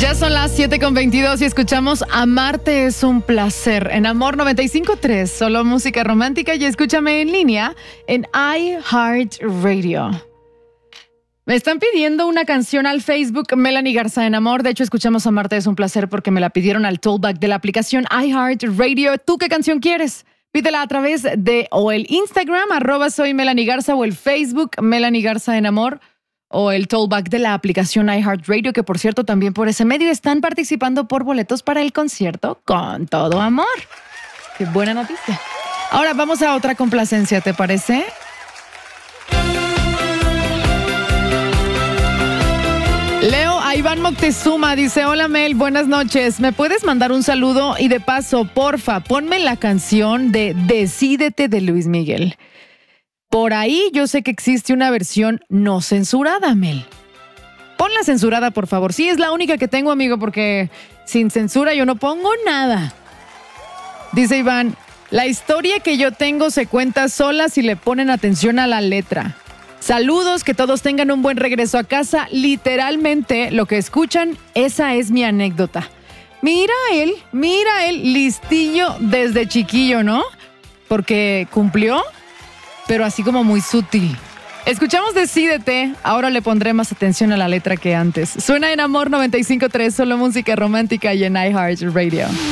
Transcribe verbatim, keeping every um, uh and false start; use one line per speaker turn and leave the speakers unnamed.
Ya son las siete con veintidós y escuchamos Amarte es un placer en Amor noventa y cinco punto tres, solo música romántica, y escúchame en línea en iHeartRadio. Me están pidiendo una canción al Facebook, Melanie Garza en Amor. De hecho, escuchamos Amarte es un placer porque me la pidieron al tollback de la aplicación iHeartRadio. ¿Tú qué canción quieres? Pídela a través de o el Instagram, arroba soy Melanie Garza, o el Facebook, Melanie Garza en Amor, o el tollback de la aplicación iHeartRadio, que por cierto también por ese medio están participando por boletos para el concierto Con Todo Amor. ¡Qué buena noticia! Ahora vamos a otra complacencia, ¿te parece? Leo a Iván Moctezuma dice: hola Mel, buenas noches. ¿Me puedes mandar un saludo? Y de paso, porfa, ponme la canción de Decídete de Luis Miguel. Por ahí yo sé que existe una versión no censurada, Mel. Ponla censurada, por favor. Sí, es la única que tengo, amigo, porque sin censura yo no pongo nada. Dice Iván: la historia que yo tengo se cuenta sola si le ponen atención a la letra. Saludos, que todos tengan un buen regreso a casa. Literalmente, lo que escuchan, esa es mi anécdota. Mira él, mira él, listillo desde chiquillo, ¿no? Porque cumplió, pero así como muy sutil. Escuchamos Decídete, ahora le pondré más atención a la letra que antes. Suena en Amor noventa y cinco punto tres, solo música romántica, y en iHeartRadio.